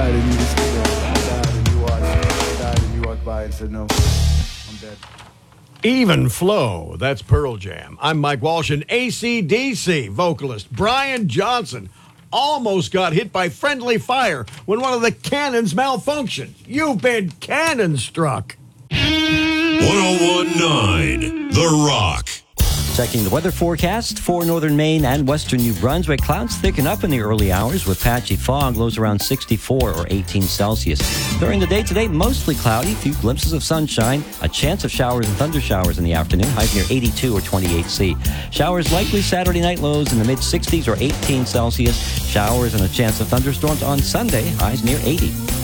died and you just died and you walked by and said, no, I'm dead. Even Flow, that's Pearl Jam. I'm Mike Walsh, and AC/DC vocalist Brian Johnson almost got hit by friendly fire when one of the cannons malfunctioned. You've been cannon struck. 1019 The Rock. Checking the weather forecast for northern Maine and western New Brunswick. Clouds thicken up in the early hours with patchy fog, lows around 64 or 18 Celsius. During the day today, mostly cloudy, few glimpses of sunshine, a chance of showers and thunder showers in the afternoon, highs near 82 or 28 C. Showers likely Saturday night, lows in the mid-60s or 18 Celsius. Showers and a chance of thunderstorms on Sunday, highs near 80.